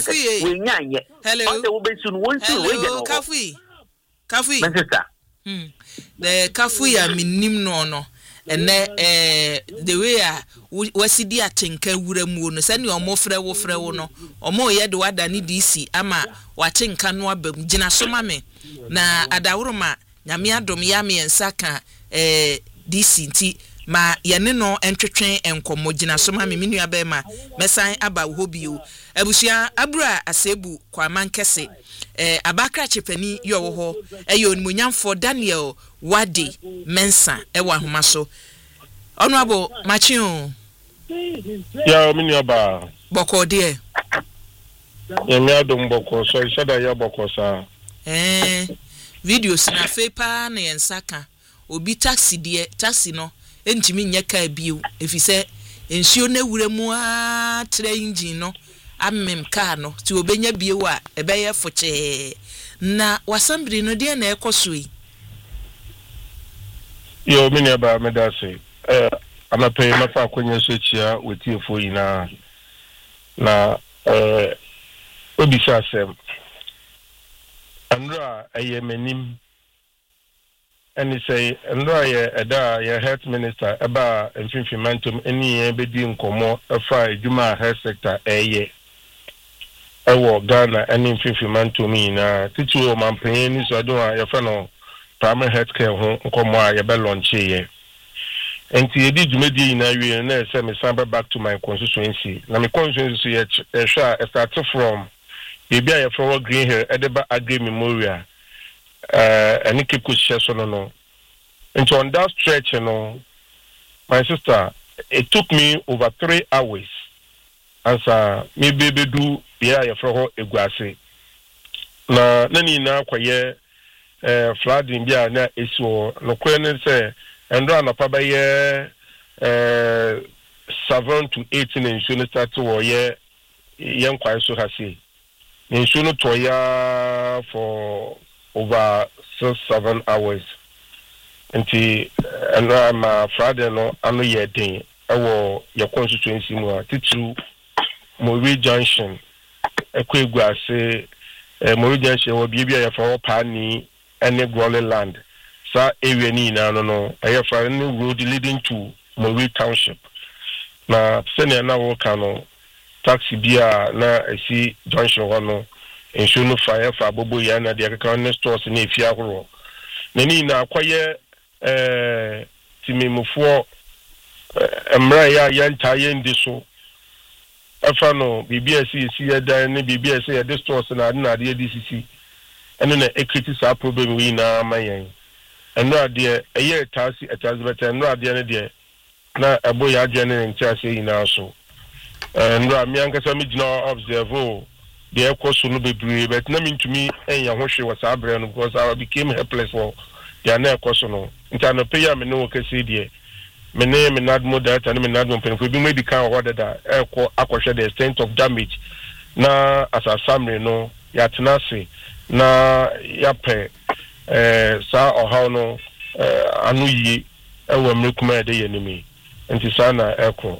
Kafui. We nyanye. Hello. Hello. Kafui. The Kafui a minim no. And the way wasidi atenka wuramu no sani omofre wo frɛ wo no omo ye de wada ni DC ama watenka no abam gina so ma me na adawroma nyame adom ya me ensa ka DC nti ma yene no entwetwen enkomo gina so ma me nua ba ma mesan aba wo bio abusua abura asebu kwa mankese abakra chepani yo wo ho eyo onmunyamfo Daniel Wade Mensa ewa homa so honorable Machin ya mini aba boko de ya mi adom boko so ishada ya boko sa videos na fe pa na yensaka obi taxi no entimi nyeka biu efise ensuo na wura mu a tre engine no amem car no ti obenya biu a ebeye foche na wasambri no de na ekosoi yo mini aba medase amape mafa kwenye sochia wetiefo ina na obisa asem andra ayemenim and say andra ye health minister eba mfimfimantum eni ye bedi nkomo afa adwuma health sector ewo Ghana eni mfimfimantum ina titu o mampanyin ni so adon a ye fa no primary health care ho nkomo a ye be launch ye enti edi dwumedi na wie na say me san back to my constituency na my constituency ye sha start from baby a from Green Hill edeba agri memorial any keep so no and on that stretch my sister it took me over 3 hours as me baby do bia from Eguase na nani na kwaye flooding bia na eso no kwen say and run up by 7 to 18 and soon start to young kwai so hasi in soon toya for over 6-7 hours until and I'm Friday no anu ye din ewo your constituency mu titu Mori Junction Ekwegwase Mori Junction wo bia ya for pani any Growly land sa area ni na no I for any road leading to Mori Township na senior na wo kano taxi bia na esi junction no enso no fire for abobo ya na de kan stores na efia horo na ni na kwaye timemufo emra ya ntaye ndiso afa no BBS esi ya dan ne BBS ya de stores na de DCC eno na equity sa problem wi na mayen eno ade eye taxi better eno ade ne de na abo ya je ne ntiase ina so eno ami ankasa mi gina observe the ekoso no bebre but na mintumi enya hwehwe wasabre no because I became helpless for the na ekoso no ntano pay ya me no kese die me ne me nadmo data ne me nadmo penfo bi medical order da akwohwe the extent of damage na as a summary no ya tenase na ya pe sa ohaw no anu yi ewo mekuma de yenimi enti sa na ekro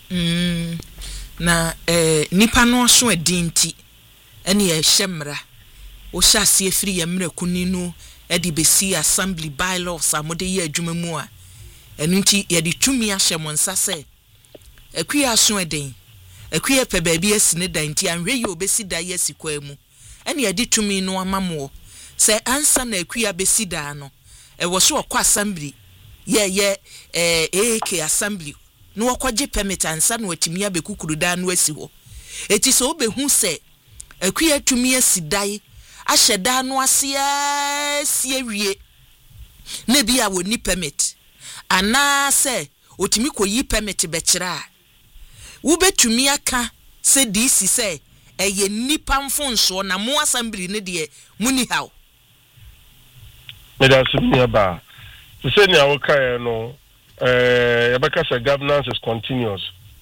na nipa no so adinti ene ye hyemra wo hyase afiri ye mra kuninu edi besi assembly bylaws amode ye adwuma mu a enu nti ye de tumi ahye monsa se akuya so eden akuya pe ba bi asi ne dan nti anhwe ye obesi da ye sikwa mu ene ye de tumi no amamo se ansa na akuya besi da no wo so okwa assembly ye AK assembly no wakwaje permit ansa no atimi abekukuru da no asi ho eti so obehu se akuya tumi asidai asheda no asia wie na bia woni permit ana se otimi koyi permit be kira wo betumi aka se DC se eye nipa mfonso na mo assembly ne de muni haw medasumi ba se ni awoka no yabaka say governance is continuous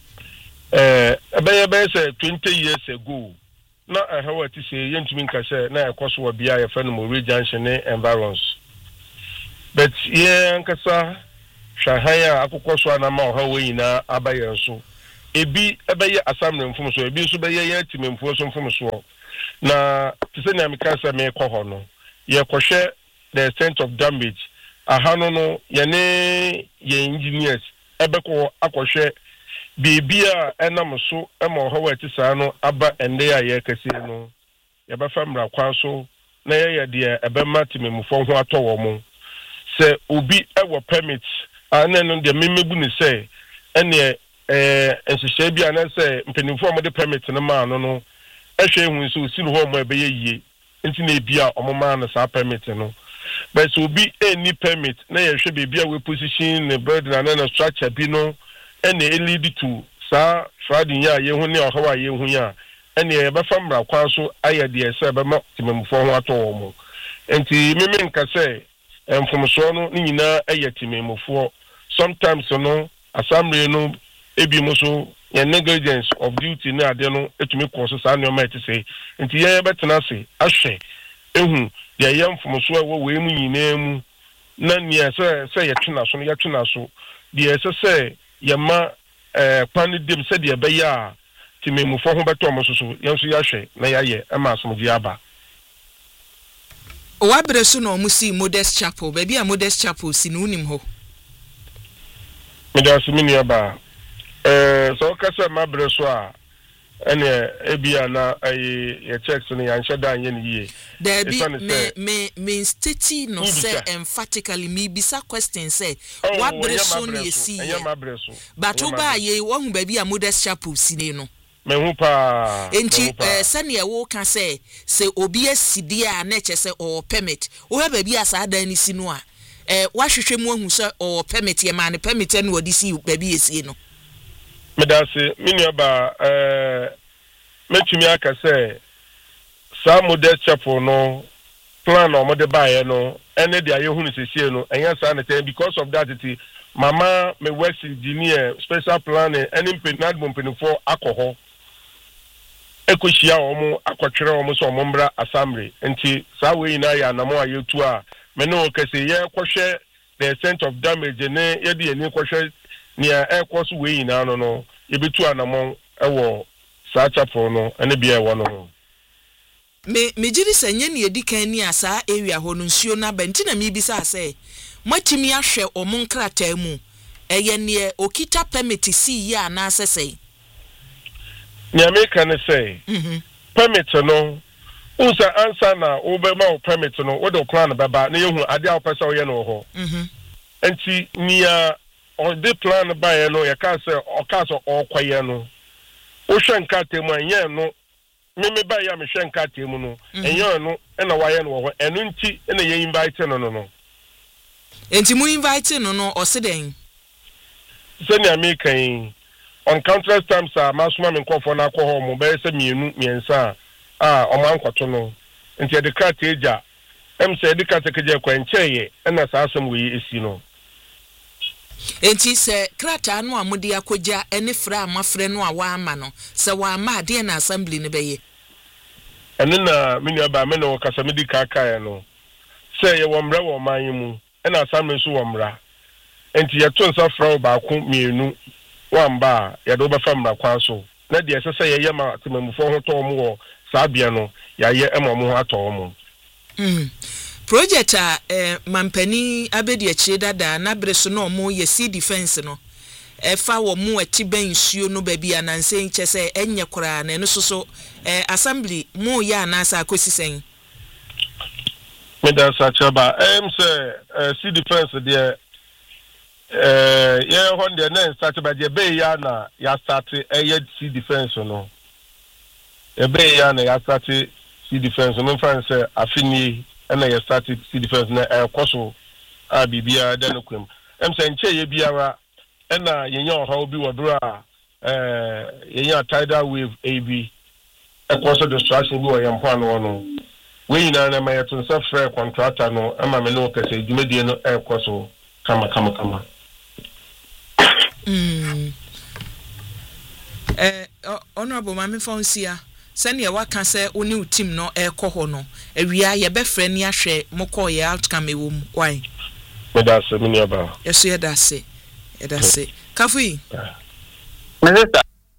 ebe say 20 years ago na how it say yentumi nka say na ekoso wa bia ya fa no Mori Junction environs but yeah nkasa shahaya akokoso na ma oha we na abayenso ebi ebeye asamre mfom so ebi nso beye ye timemfo so mfom so na tse na meka se me kɔ hɔ no ye kɔhwɛ the extent of damage aha no ye ne ye engineers ebekɔ akɔhwɛ bibia enam so ema hɔ wa ti saa no aba ende ya ye kase no ye ba fa mra kwan so na ye de ebema timemfo ho atɔ wo mo se obi ewo permit ana no de memebu ni se ene ensehye bia na se mpenimfo mo de permit no ma no ehwe hu so si no ho mo ebe yie nti na bia omoma na sa permit no but so obi any permit na ye hwe bibia we position ne building na structure bi no ene lead to sa trading ya ye hu ne ohawa ye hu ya ene ye ba famra kwan so aye de se be ma timemfo ho ato wo mo enti meme nka se mfomso no ni nyina aye timemfo sometimes no assembly no ebi mo so ye negligence of duty na ade no etumi cause sa no ma etise enti ye betena se ahwe ehu de ye mfomso a wo we mu nyina mu na nia se ye twena so no ye twena so de se ye ma kwani dem se de be ya timemfo ho beto mo so ye nso ya hwe na ya ye ma asomji aba o abre so no musi Modest Chapel baby a Modest Chapel si no unim ho medasimi aba so kasa mabre so a ene ebia na ye checks no ya nheda anye ne yie there be me state no say emphatically me bisa question say what bre so no ye see but oba ye wo hu baby a Modest Chapel si ne no me hu pa enti sane ye wo ka say obi asidi a na che say o permit wo ha baby asa dan ni si no a wa hwehwe mu ahu say o permit ye ma ne permit no wodi si baby esie no medase miniaba metumi aka say sa Modest Chapel no plan o mo de bae no ene de aye hu ni sesie no enya sa na ten because of that it mama me west engineer special plan any penad bompenfo akoho ekohia omo akotwere omo so omo mbra assembly nti sa we ina ya na mo ayetu a me no kase ye kohwe the extent of damage ne ye de ani kohwe nia ekoso we ina no ye betu anamo ewo sa chapel no ene bia ewo no me jiri senye ne edikan ni asa area ho no nsuo na ba nti na me bisa say matimi ahwe omo nkrata mu eye ne okita permit si ya na asese ni America ne say permit no unsa answer na obema permit no wo do plan baba na yehu ade a opesa wo ye no ho enti nia o de plan ba ye no ye ka say o ka so o kwaye no o hwenka temu anye no me ba ya me hwenka temu no enye no na wa ye no ho enu nti na ye invite no enti mu invite no o se den se ni America yin on countless times masuma me nkofo na akọ ho mo be se miensa o man kwato no nti de krata eja se de krata keje kwancheye na sa asem we esi no enti se krata no amode akoja ene fra amafre no a wa ama no se wa ama ade na assembly ne beye ene na menu aba me no kasa me di kaka no se ye wo mra wo man mu na assembly so wo mra enti ye to nsa fra ba ko mienu wamba ya do ba famra kwan so na de sese ye ma temamufo ho to mo wo sabia no ya ye emom ho ato mo project a mampani abedi akire dada na bre so no mo ye sea defense no fa wo mo ati ban suo no ba bia na nsen che se enye kora na no so assembly mo ya na sa akosisen me da sa chaba say sea defense de yeah, when the name started by the bay yana, ya started a sea defense no. A bay yana, ya started sea defense. No friends say Afini, and I started sea defense. Na Koso, Bibia, Denoquim. Saying Che Biara, and you know how be a bra, tidal wave AB, a course of destruction, blue and Pano. We na my to suffer contractor no, and my menoka say, you may no air coso, come. Honorable Mami Fonsia, send your work can say only team no air cohono. We are your best friend, ya share Moko, ya outcome. Why? But that's a mini about. Yes, that's it. That's it. Kafi,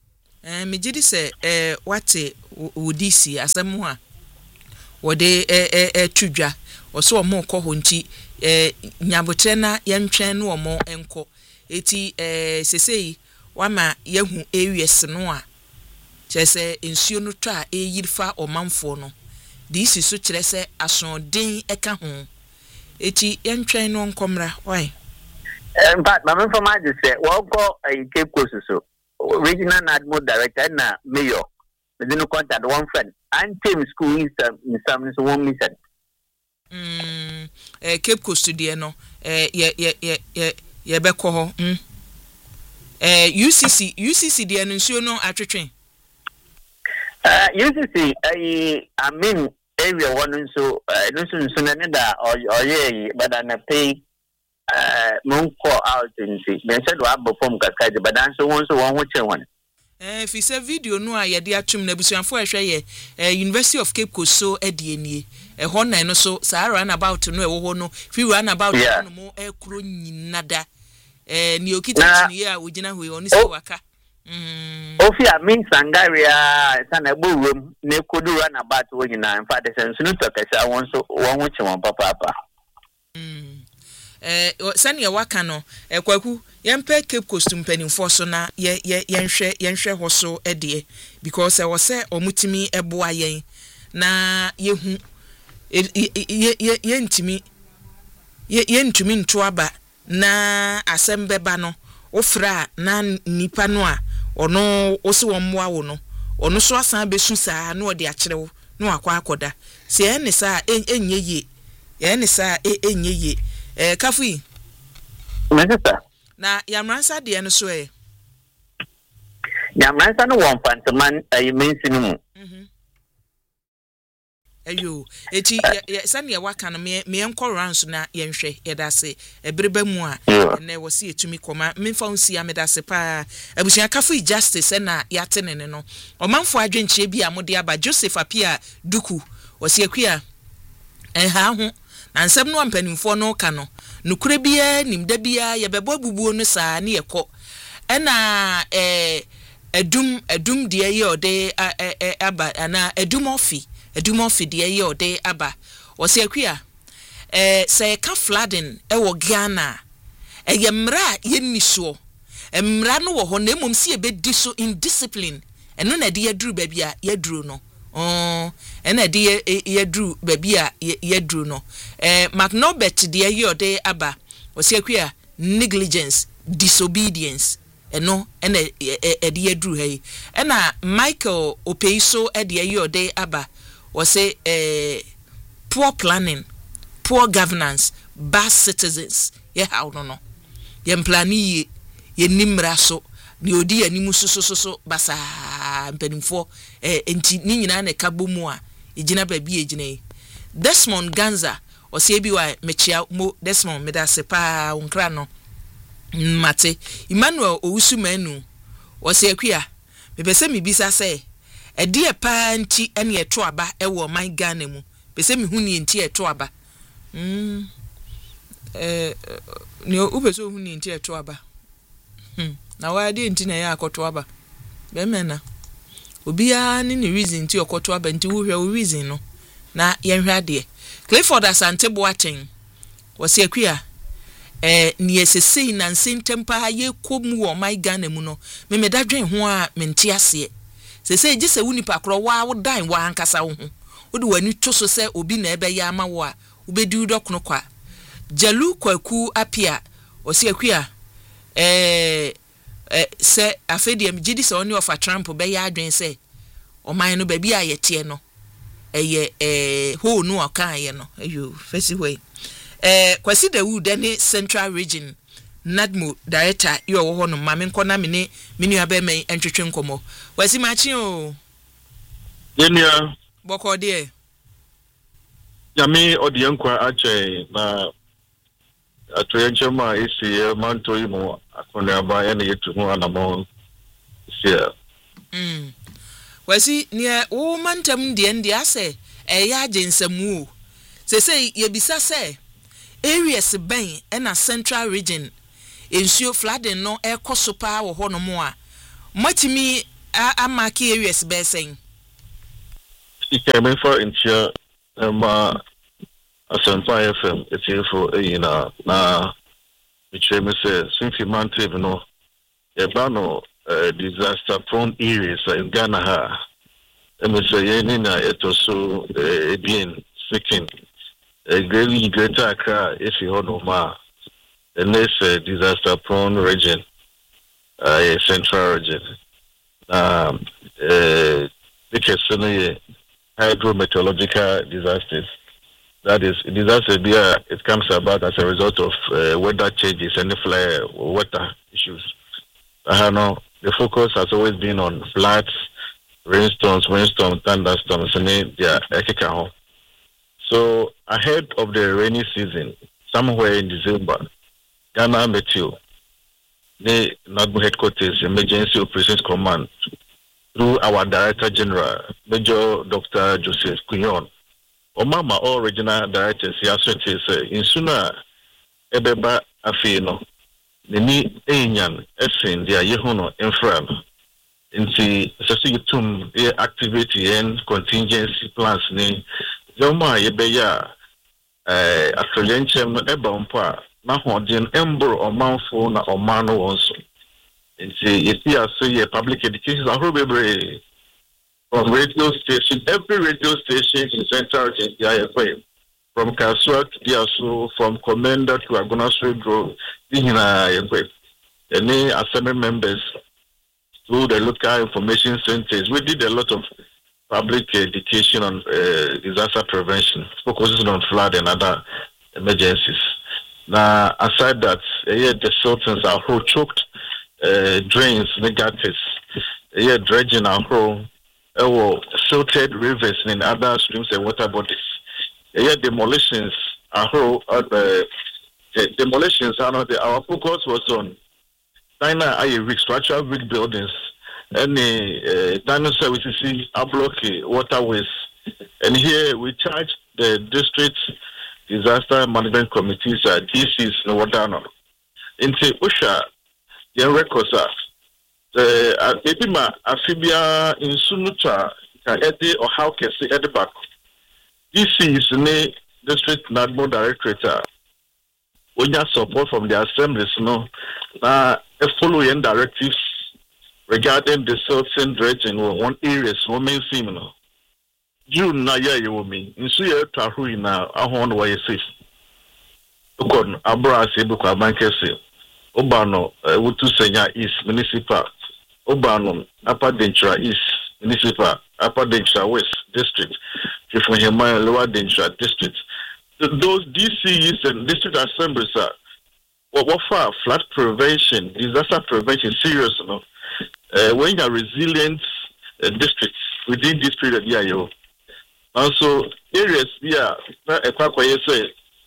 me gidi se wate odisi asem a wode tudwa oso omo kɔ ho nti nyabotre na yentwen no omo enko eti sesei wama yehu areas no a kyese ensuo no twa a eyirfa omanfo no disi so kyerɛ sɛ asɔden eka ho eti yentwen no nkomra why but my information say we go Cape Coast so regional admin director na mayor we didn't contact one friend and team school in some so one mission Cape Coast de no ye beko ho UCC de no nsuo no atwetwen UCC I mean area one so no na da oye but na pay monko out nti me said we have perform kaskaje but dan so won ho chen one fi se video no a ye de atum na busuanfo ehwe ye University of Cape Coast so edi enie ho nan no so sa run about no ewo ho no fi run about no mo ekuro nyinada ni okita chini ya ugina ho oni se waka ofi a min sangaria sana buwem ne kodu run about wo nyina in fact the sunu to kesa won ho chen won papa sani waka no kwaku yempe Cape Coast mpanimfo so na yenhwe ho so ede because e wose omutimi eboa yen na yehu yentumi nto aba na asembeba no ofra na nipa no a ono osi wonmoa wo no ono so asan besu saa na ode akyerewo na akwa akoda se ene saa enye ye Kafui. Minister. Na yamransa de no so yamransa no won fantaman mention mu. Ayo, eti sane waka no me enkoranso na yenhwe yedase ebreba mu a na wosi etumi koma memfa unsi amedase pa abusuan Kafui justice na yatene no. Omanfo adwenche bi amode aba Joseph Apia Duku wosi akua ha ho na nsem no ampanimfo no ka no nukure bia nimda bia yebebo bubuo no saa ne yekɔ ɛna edum de ye ode aba ana edum ofi de ye ode aba wɔse akua sɛ ka flooding ɛwɔ Ghana yemra yenniso emra no wɔ hɔ na emom si ebedi so indiscipline ɛno na de yaduru ba bia yaduru no ena de yadru babia yadru no Macnobet de yode aba osiakua negligence disobedience eno ena de yadru hey ena Michael Opeiso de yode aba wose poor planning poor governance bad citizens ye how no ye plani ye nimra so ni odi animu so basa mpanimfo enti ni nyina na kabomu a egina baabi egina Desmond Ganza osie bi wa mechia mo Desmond medase pa onkra no mate Emmanuel Owusumanu osie akua mepese mebisa se ede pa nti ene eto aba ewo man Ghana mu pese mi huni nti eto aba ni ubeso huni nti eto aba na wadi nti na ya akoto aba be mena obia ni reason ti okoto aba nti wo hwe o reason no na yenhwe ade Clifford Asante Boateng wose akua ni esesei na nsentempa ye komu wo my Ghana mu no me medadwen ho a mente ase sesei gise wuni pakro wa wo dan wa ankasa wo ho wode wani to so se obi na ebe ya ama wo a ubedi udokono kwa Jalu Kwaku Apia wose akua se afedi amgidi se oni ofa Trump be ya adwen se oman no baabi a yete no ho no aka ye no ayo fesi way Kwasi Dawood any Central Region NADMO director yo wo ho no ma me nkona me ne aba me entwetwe nkomo wasi machi o yenia boko de ya me odi enkwa ache na atoyenchema isi manto imo akona aba ene yetu ho anamo sia wasi ne wo mantam de ndi ase ya agensamu sese yebisa se areas ben na Central Region ensuo flooding no ekoso pa wo ho no mo a matimi amaki areas be saying Came for intia ma Asampa FM it's here for na which me say since months no ebano disaster prone areas in Ghana ha and me say na etoso bien seeking a greater Accra if you know ma the next disaster prone region central region because hydrometeorological disasters. That is, disaster it comes about as a result of weather changes and the water issues. The focus has always been on floods, rainstorms, thunderstorms, and their So ahead of the rainy season, somewhere in December, Ghana Meteo, the NADMO headquarters, Emergency Operations Command, through our Director General, Major Dr. Joseph Kunyon, Omama, all regional directors, in sooner, Ebeba Afino, Nini Enyan, Essen, the Yehono, Enfran, into Sasitum, activity and contingency plans, Zoma Yebeya, Australian Chairman Ebampa, Mahodin, Embro, or Mountful, or Mano also. You see, public education is from radio station, every radio station in Central Region, from Kasua to Diasu, from Commander to Agona Street Road, the name assembly members through the local information centers. We did a lot of public education on disaster prevention, focusing on flood and other emergencies. Now, aside that, the sultans are whole choked. Drains, negatives, dredging our whole, silted rivers and other streams and water bodies. Demolitions, our whole, demolitions are not our focus was on structural brick buildings, any dining services, our block waterways, and here we charge the district disaster management committees, DCs, no water. Into Usha. Your records are maybe ma afibia in Sunuta can edit or how can see at the back. This is the district NADMO director. When you support from the assemblies, no, following directives regarding the certain dredging or one areas, women seem no. June na ya you mean in Suya Tahu na ahon way safe. Ukon Abra Sebuka Bankese. Obano, Wutu Senya East Municipal, Obano, Upper Dentra East Municipal, Upper Dentra West District, Kifahema Lower Dentra District. Those DCs and district assemblies are what for flood prevention, disaster prevention, serious, no? When you are resilient districts within this period, yeah, also areas, yeah, say.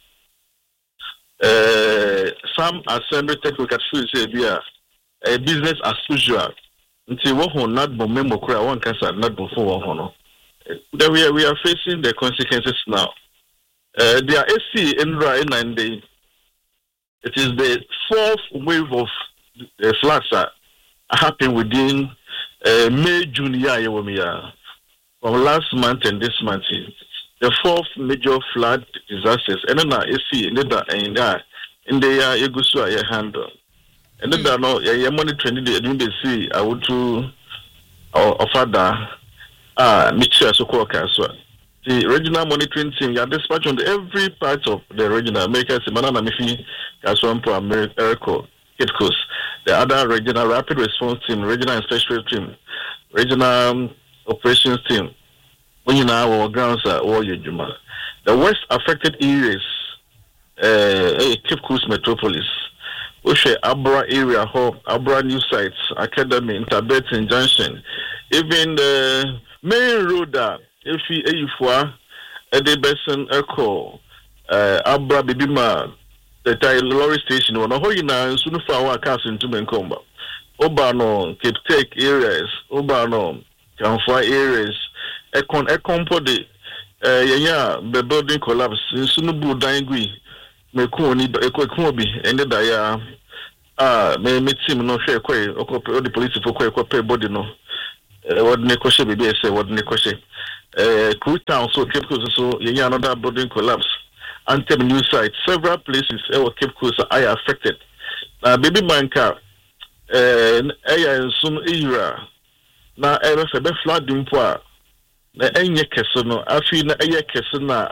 Some assembly technical say a business as usual. Until what not memo cry one cancer not before one. Then we are facing the consequences now. There are AC in Rhine and it is the fourth wave of floods are happening within May, June year from last month and this month. The fourth major flood disasters, and then I see later in the Yugoslavia handle. And then I know you're monitoring the sea. I would to offer that mixture so called Kaswa. The regional monitoring team, you are dispatched on every part of the regional America, Simana Mifi, Kaswampo, America, Cape Coast. The other regional rapid response team, regional inspection team, regional operations team. When you now our grounds are all your Juma. The worst affected areas, Cape Coast Metropolis, Oshe Abra area, Abra New Sites, Academy, Interbetin Junction, even the main road that if you Edebeson Echo, Abra Bibima, the lorry station, one of Hoyina, Sunufa, Castle into Benkomba, Obano, Cape Tech areas, Obano, Kamfa areas. Ecompody, the building collapse in Sunubu Dangui, Mekuni, Ekobi, and the may meet him no share quay, or the police for quay body no. what Nikoshe baby say what Nikoshe. Cool Town, so Cape Coast, so another building collapse. Anthem new site, several places Cape Coast are affected. Baby Manka, soon era. Now, I was a bit flooding for enye kese no afi na eye kese na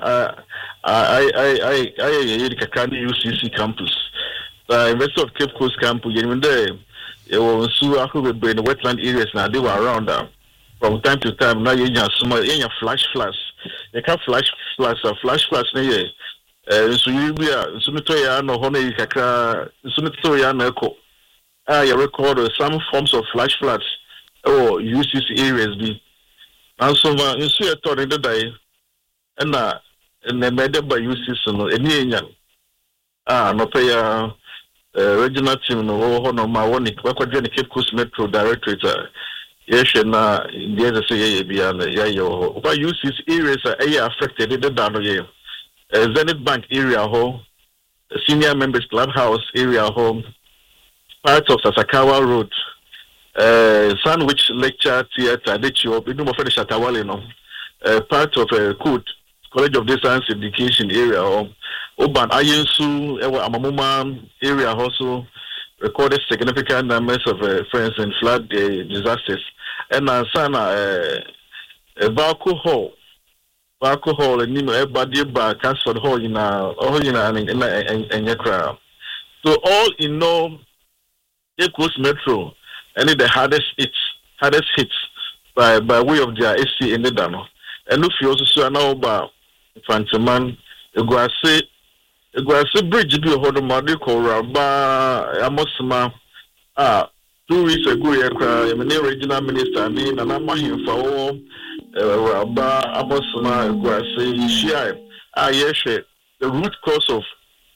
kakani UCC campus University of Cape Coast campus yende nsu akobe in the wetland areas na they were around from time to time na yenya flash you can flash na ye nsu yibia nsu mito ya no ho na yikakra nsu mito ya na eko you record some forms of flash floods or UCC areas be. And so, you see a tour in the day, and the made by UCC, any no pay regional team, no my one, what Cape Coast Metro Directorate, yes, and the other say, beyond Yayo, by UCC areas are affected in the down here. Zenith Bank area home, Senior Members Clubhouse area home, parts of Sasakawa Road. Sandwich Lecture Theatre, part of Coot College of Distance Education area, Oban Ayensu, Amamuma area also recorded significant numbers of friends in flood disasters. And Sana Valco Hall, and Nimo Ebadi Casford Hall in Yakra. So, all in all, Cape Coast Metro. And the hardest hits by way of their AC in the Dano. And if you also saw now about Fantaman, Eguase Bridge be a hold of Madico, Rabba Amosma, 2 weeks ago, a regional minister, and I'm here for Rabba Amosma, Eguase, Shia, yes, the root cause of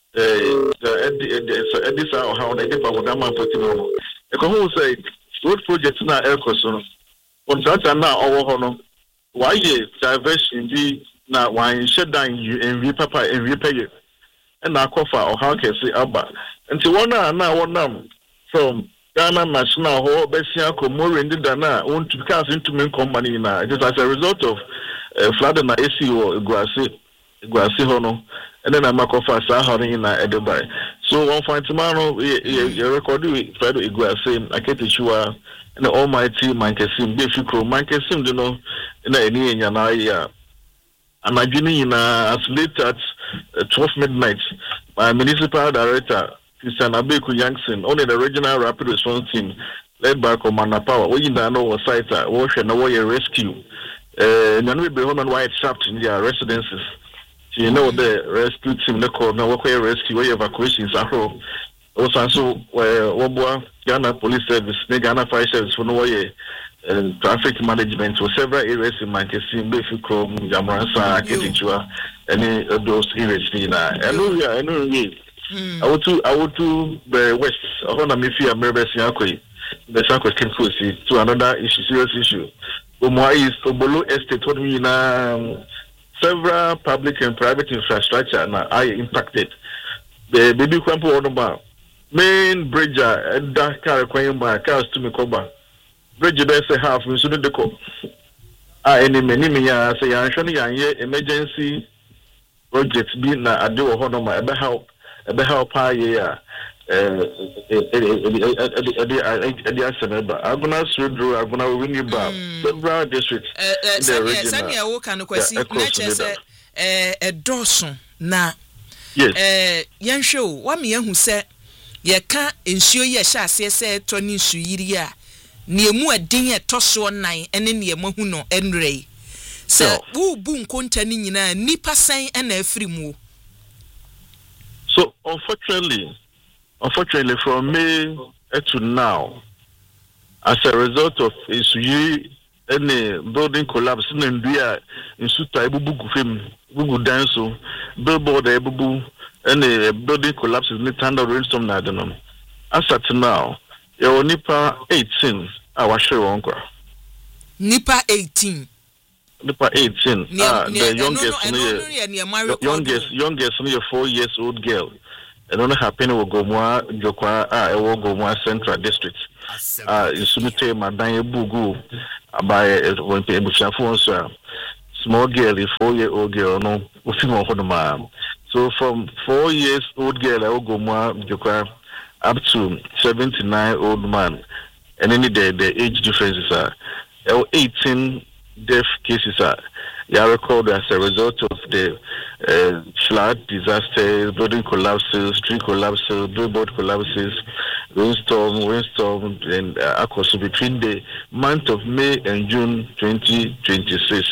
the how they get about Dama for who say road projects na Elcoson. Contractor now over hono. Why diversion be na why shut down you and repapa and repay it. And now cover or how can say Abba. Until one now from Ghana National Hall, Bessia Comore and Dana want to cast into main company now. It is as a result of flooding na AC or Guasi hono. And then I'm a cover Sahara in Dubai. So one fine tomorrow, you record it, Fredo Iguasim, I get it, you are an almighty Mancasim, Bifico, Mancasim, you know, in any Yanaya. And I'm beginning as late at 12 midnight. My municipal director, Christian Abeku Yankson, only the regional rapid response team, led by Commander Power, we didn't know what site, wash and away rescue. And we be home and white shaft in their residences. You know the rescue team, the call now rescue evacuations are home. Also, Wabua Ghana Police Service, Ghana Fire Service for no way, traffic management for several areas in Manchester, Bifico, Yamaransa, Ketichua, any of those areas. I would to the west. I want to make you a member the Sanko Kinfusi to another issue, serious issue. Umwa is Obolo Estate told me now. Several public and private infrastructure are impacted. The baby Kwampo Onoba main bridge that car by cars to Mikoba. Bridge there's a half in Sudeco. Any many say Anshani emergency projects being a do Honoma, a help high I'm gonna withdraw. I'm gonna win you back. Several districts. Sanya wo kan kwasi na chese Dawson na yes yanhwe o wa me yahu se ye ka ensuo ye hya ase se to ni nsu yiri a ne emu adin ye toso nan ene ne emahu no enrei se wo bu nkonta ni nyina nipa san na afiri mu. So unfortunately, from May to now, as a result of any building collapse in India, in Suta, Bugu Danso, Billboard, any building collapse in the Thunder Rainstorm Nadanum. As at now, your Nipa 18, our show uncle. Nipa 18. Nipa 18. The youngest, 4 years old girl. and on happen with Gomwa Jokwa Gomwa Central District. Sunute Madanya Bugu by when Bushafonsa small girl, 4-year-old girl, no, so from 4-year-old girl, Gomwa Jokwa up to 79-old man, and any day the age differences are 18 death cases are recorded as a result of the flood disasters, building collapses, tree collapses, billboard collapses, windstorm, and also between the month of May and June 2026.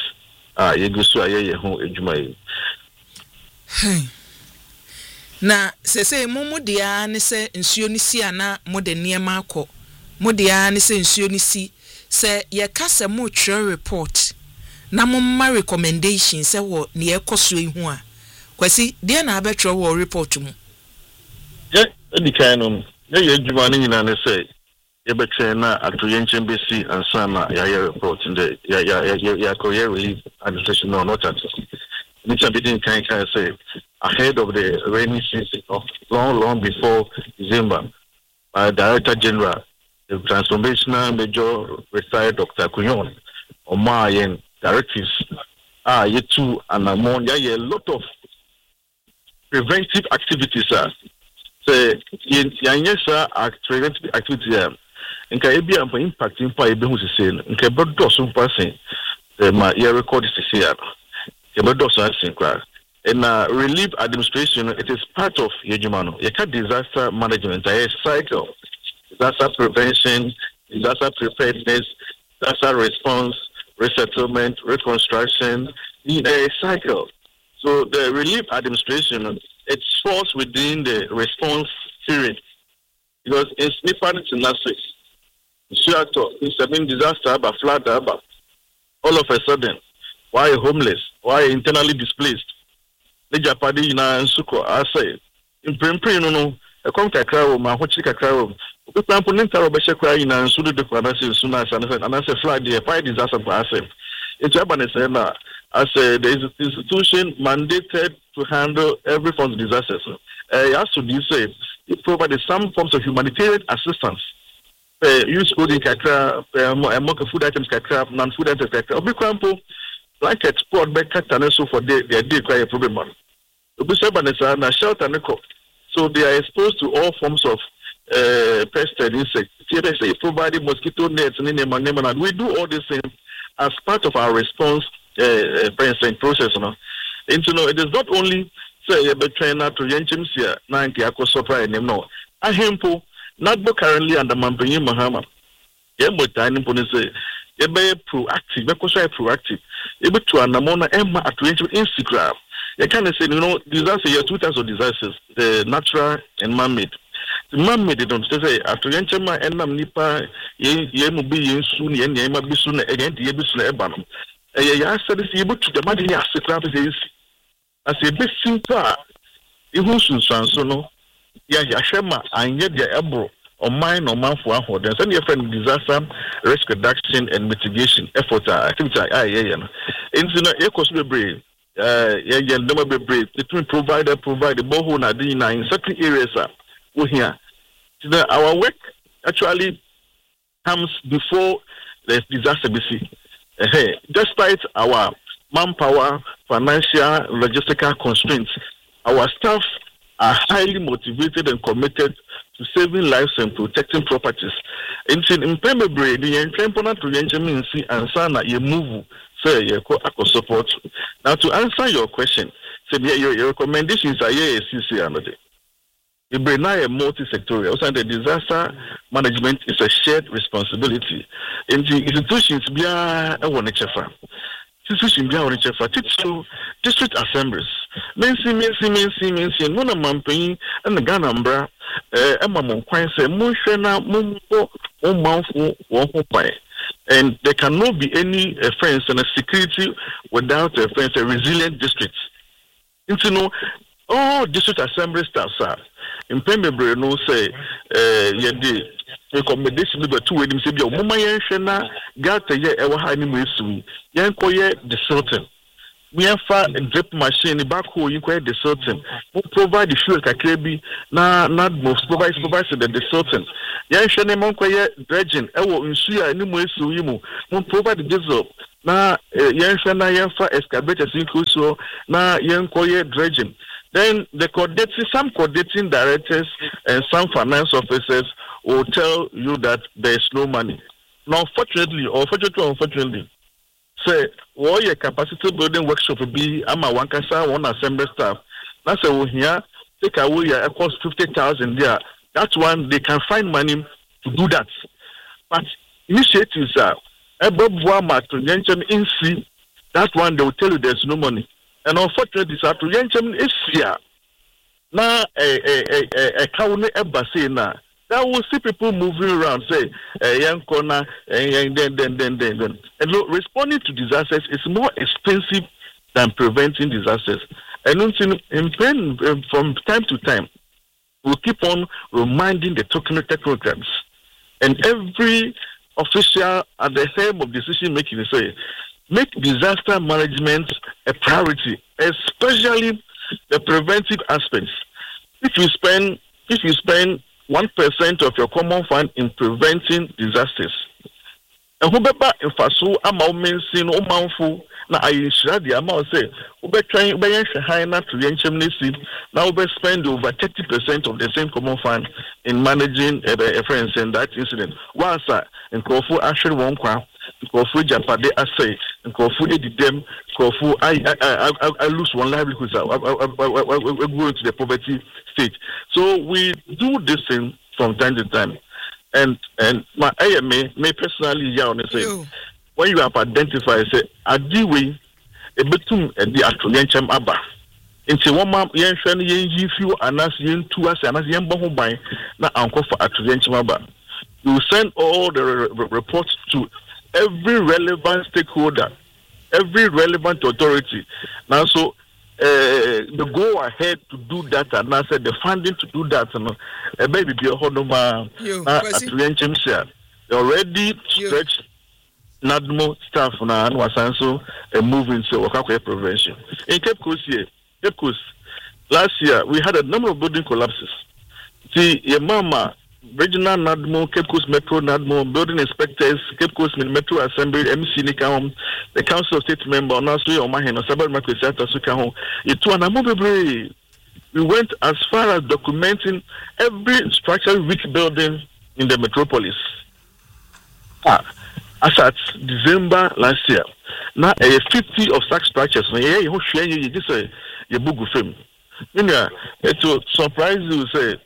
Na sese mumu dia ne se nsuo ni si ana mode niema akọ modia ne se nsuo ni si se ye kasa mo twerɛ report na mo ma recommendation se wo ne ekoso ihu a kwasi dia na abetwerɛ wo report mu ye edi kan no ye adwuma ne nyina ne se ye betwe na atoyenche besi ansa na ya report nde ya career relief administration no not at which I didn't kind say ahead of the rainy season of long before December by Director General the Transformational Major retired Dr. Kunyon Omayen directives yet to and among a lot of preventive activities say preventive activities nka ebi am impact impa ebe hu sese nka bedo so person ma ye record sese ya ke bedo so asin kwa and relief administration it is part of yejumano ye ka disaster management a cycle disaster prevention disaster preparedness disaster response resettlement reconstruction in a cycle so the relief administration it falls within the response period because it's different in that space. It's a disaster, about flood, about all of a sudden, why homeless, why internally displaced? The Japadi na Nsuko, I say, in Primpri, no, a contact crowd, my Hochika crowd, the component of Beshakra in and Sudu de Quanasi, Sunas, and I say, flood, the fire disaster for us. In Japanese, I say, there is an institution mandated to handle every form of disasters. As to this, it provided some forms of humanitarian assistance. Use food in kakra, food items kakra, non-food items kakra. Obi kwampo like export back and so for their day quite a problem. Obi sabanesa na shelter neko. So they are exposed to all forms of pest and insects. Say providing mosquito nets and and we do all these things as part of our response process. And it is not only say a trainer to Yenchim here, 90 Akosopra and no. Ahempo. Not currently under Mampenyi Mahama. Yebo tiny pony say, Yebe proactive, proactive. Able to anamona Emma at Instagram. You can say, disaster, year 2000 disasters, the natural and man-made. The man-made, they don't say, after Yenchema and Nipa, Yemubi, Yensun, Yema Bisun, again, the Yebus Ebanum. I said, it's able to the money as the crowd is. As a bit simple, Ihusun Sansono. Yashema and yet the ebro or mine or man for one. Then send your friend disaster risk reduction and mitigation effort. I think between provider boho nadina in certain areas here. Our work actually comes before the disaster BC. Despite our manpower, financial, logistical constraints, our staff are highly motivated and committed to saving lives and protecting properties. In Pembebre, the entrepreneur to Yenjamin and Sana, you move, say, you support. Now, to answer your question, say, your recommendations are CC another. You bring a multi-sectorial, and the disaster management is a shared responsibility. In the institutions, be a one HFA. District assemblies. Mensi, Mona Mamping, and the Ganambra, Emma Monquine say, Munshena, Mumbo, Mumbo, and there cannot be any fence and a security without a fence, a resilient district. All district assembly staffs are in Pembebre, no say, recommendation number 2 with him say, Muma Yenshena, Gata ye ever hiding with Sui, Yankoye the Sultan. we have a drip machine back home you quite the certain we provide the fuel kakrebi na most provide the certain yeah share name quite dredging ewo nsu a ni mo esu yi mo provide the diesel na yeah share na yeah for excavators so na yeah quite dredging. Then some coordinating directors and some finance officers will tell you that there is no money. Now, unfortunately, say, what your capacity building workshop will be, I'm a one assembly staff. That's a here, take away your cost 50,000 there. That's one, they can find money to do that. But initiatives are, that one, they will tell you there's no money. And unfortunately, is here. Now, a county embassy now. That will see people moving around, say, young corner, and then. And look, responding to disasters is more expensive than preventing disasters. And from time to time, we'll keep on reminding the technocrats. And every official at the helm of decision making say, make disaster management a priority, especially the preventive aspects. If you spend 1% of your common fund in preventing disasters, and whoever in Faso amount sin o manful na ayishra the amount say ube trying by high na to yenchemnesi now ube spend over 30% of the same common fund in managing a friends in that incident. Once in Kofu actually one kwa Kofu Japade assay and Kofu did them Kofu I lose one livelihood I go into the poverty state. So we do this thing from time to time. And my AMA may personally say when you have identified say adiwe ebetum the atoyenchem aba nti woma yenhwe ne yenyifiu anas yentu ase anas yembo ho ban na anko for atoyenchem aba. You send all the reports to every relevant stakeholder, every relevant authority. Now so the go ahead to do that and I said the funding to do that and maybe be a honoma they already stretched NADMO staff na wasanso moving so prevention. In Cape Coast last year we had a number of building collapses. See your mama regional NADMO, Cape Coast Metro NADMO, building inspectors, Cape Coast Metro Assembly, MC Nikahom, the Council of State member, honestly, Omahen, or Sabal Makwesata Sukahom. We went as far as documenting every structurally weak building in the metropolis. As at December last year, now 50 of such structures. It will surprise you to say.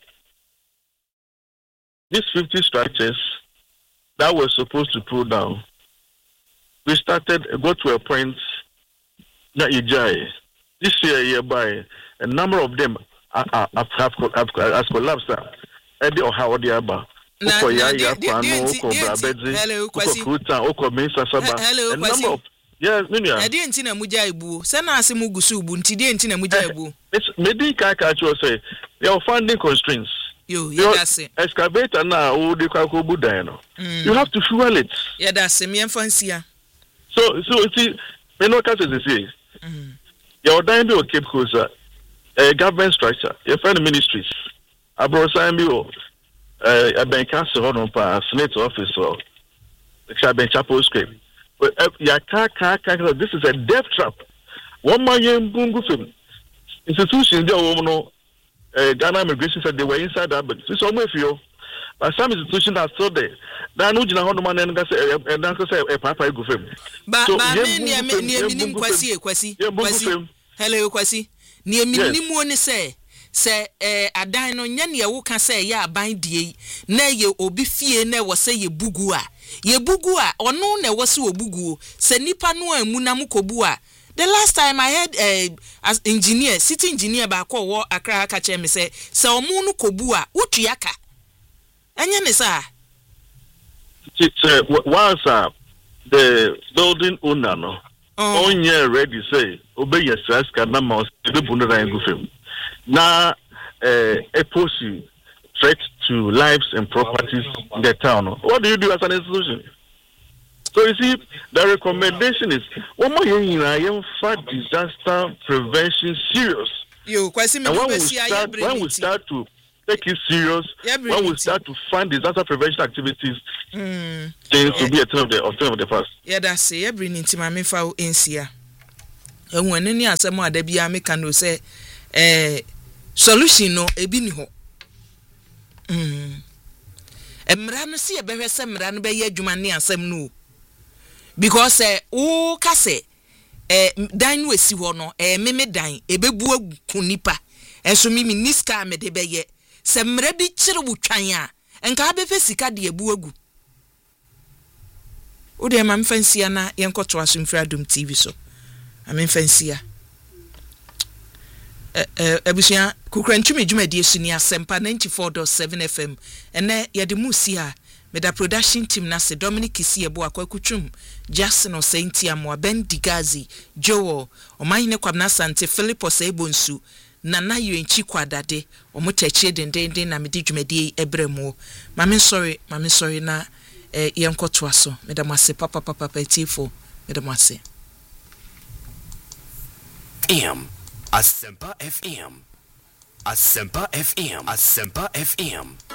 These 50 structures that were supposed to pull down, we got to a point that this year, by a number of them have collapsed. Or how they are. Hello, I didn't see a mujaibu. Sana Simugusu, Bunti, and Mujaibu. Maybe Kakacho say there are funding constraints. That's it. Excavator now, you have to fuel it. Yeah, that's me and fancy. So see, no case is say. Your dying or Cape Coast, a government structure, your friend ministries, a brosamio, a bank council on Senate office or a chapel script. But this is a death trap. 1 million bungu film institutions there Ghana immigration said they were inside that, but it's almost few. But some institutions are still there. Now, no, Jina Honda man and say a papa go film. But near Kwasi. Hello, Kwasi. Near Minimum say a dino Yanya who can say ya bind ye, nay ye obi fie ne was say ye bugua. Ye bugua or no ne was so bugu, se nipa no and munamukobua. The last time I heard as engineer, city engineer ba ko wo Accra kache me say omunu kobua utiaka. Anya ne sa. Once the building owner no on year ready say obey your stress can na mo be bunu ran go film. Na a pose threat to lives and properties in the town. What do you do as an institution? So you see, the recommendation is one more year for disaster prevention serious. And when we start to take it serious, when we start to fund disaster prevention activities, things will be a thing of the past. Yeah, that's it. Every ninety mami fa NCA. And when any asemo adebia me can say, solution no ebi ni ho. Emra no si ebe hwese mra no be ye adwuma ne asem no. Because o ka se dan no esi ho no meme dan ebebu agu nipa. Enso mimi niska me de be ye. Se mra bi kire wo twan a enka be fe sika de ebu agu. Ode ma mfansia na yenkoto asumfra Adom TV so. Amemfansia. Abusia kukrantumi dwumadi esuni asempa 94.7 FM ene yede musia meda production team na se Dominic Isiebo akwakutwum Jackson Osenti Amwa Ben Digazi Joel Omahine Kwabna Sante Philip Osebonsu Nana Yuenchi Kwadade omutechie dendenden na medi dwumadi ebremu mame sorry na yenkoto aso meda mase papa tifo meda mase Asempa FM. Asempa FM. Asempa FM.